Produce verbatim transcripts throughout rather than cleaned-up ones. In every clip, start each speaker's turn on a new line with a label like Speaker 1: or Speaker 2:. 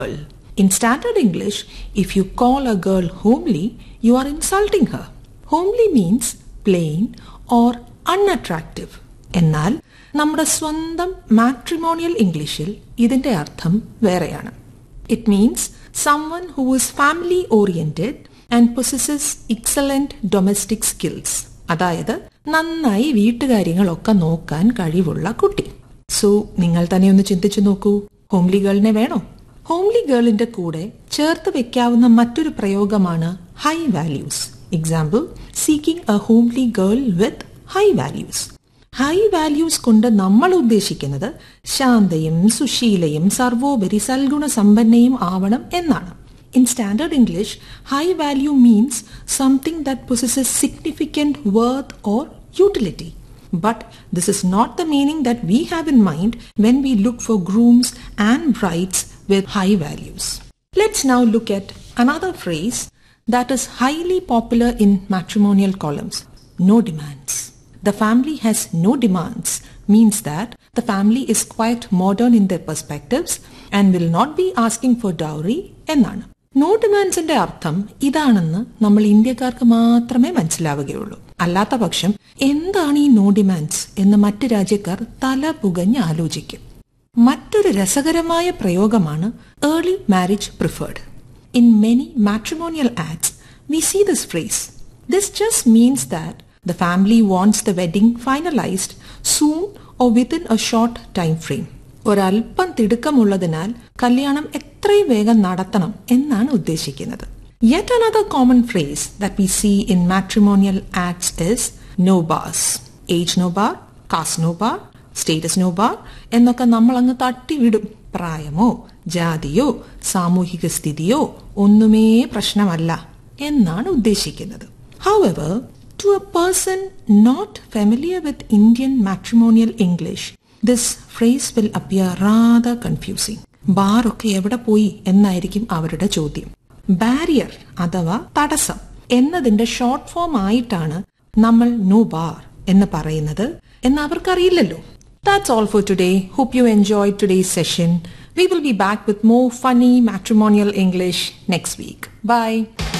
Speaker 1: In standard English, if you call a girl homely, you are insulting her. Homely means plain or unattractive. എന്നാൽ നമ്മുടെ സ്വന്തം matrimonial ഇംഗ്ലീഷിൽ ഇതിന്റെ അർത്ഥം വേറെയാണ്. It means someone who is family oriented and possesses excellent domestic skills. അതായത് നന്നായി വീട്ടുകാര്യങ്ങളൊക്കെ നോക്കാൻ കഴിവുള്ള കുട്ടി. സോ നിങ്ങൾ തന്നെ ഒന്ന് ചിന്തിച്ചു നോക്കൂ, ഹോംലി ഗേളിനെ വേണോ? ഹോംലി ഗേളിന്റെ കൂടെ ചേർത്ത് വെക്കാവുന്ന മറ്റൊരു പ്രയോഗമാണ് high values. Example, seeking A homely girl with high values. High values കൊണ്ട് നമ്മൾ ഉദ്ദേശിക്കുന്നത് ശാന്തയും സുശീലയും സർവോപരി സൽഗുണ സമ്പന്നയും ആവണം എന്നാണ്. In standard English, high value means something that possesses significant worth or utility. But this is not the meaning that we have in mind when we look for grooms and brides with high values. Let's now look at another phrase that is highly popular in matrimonial columns. No demands. The family has no demands means that the family is quite modern in their perspectives and will not be asking for dowry എന്നാണ്. No ഡിമാൻഡ്സിന്റെ അർത്ഥം ഇതാണെന്ന് നമ്മൾ ഇന്ത്യക്കാർക്ക് മാത്രമേ മനസ്സിലാവുകയുള്ളൂ. അല്ലാത്ത പക്ഷം എന്താണ് ഈ നോ ഡിമാൻഡ്സ് എന്ന് മറ്റ് രാജ്യക്കാർ തല പുകഞ്ഞ് ആലോചിക്കും. മറ്റൊരു രസകരമായ പ്രയോഗമാണ് early marriage preferred. In many matrimonial ads V see this phrase. This just means that the family wants the wedding finalized soon or within a short time frame. ഒരൽപ്പം തിടുക്കമുള്ളതിനാൽ കല്യാണം എത്രയും വേഗം നടത്തണം എന്നാണ് ഉദ്ദേശിക്കുന്നത്. Yet another common phrase that we see in matrimonial ads is no bars. Age no bar, caste no bar, status no bar എന്നൊക്കെ നമ്മൾ അങ്ങ് തട്ടിവിടും. പ്രായമോ ജാതിയോ സാമൂഹിക സ്ഥിതിയോ ഒന്നുമേ പ്രശ്നമല്ല എന്നാണ് ഉദ്ദേശിക്കുന്നത്. However, to a person not familiar with Indian matrimonial English, this phrase will appear rather confusing. Bar ഒക്കെ എവിടെ പോയി എന്നായിരിക്കും അവരുടെ ചോദ്യം. ബാരിയർ അഥവാ തടസ്സം എന്നതിന്റെ ഷോർട്ട് ഫോം ആയിട്ടാണ് നമ്മൾ നോ ബാർ എന്ന് പറയുന്നത് എന്ന് അവർക്കറിയില്ലല്ലോ. That's all for today. Hope you enjoyed today's session. We will be back with more funny matrimonial English next week. Bye.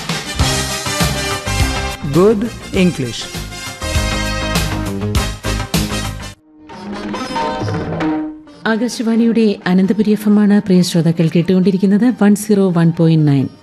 Speaker 2: Good English.
Speaker 3: ആകാശവാണിയുടെ അനന്തപുരി എഫ് എം ആണ് പ്രിയ ശ്രോതാക്കൾ കേട്ടുകൊണ്ടിരിക്കുന്നത് one zero one point nine.